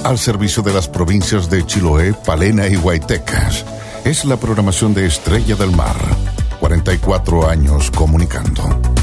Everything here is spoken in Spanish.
al servicio de las provincias de Chiloé, Palena y Guaitecas. Es la programación de Estrella del Mar. 44 años comunicando.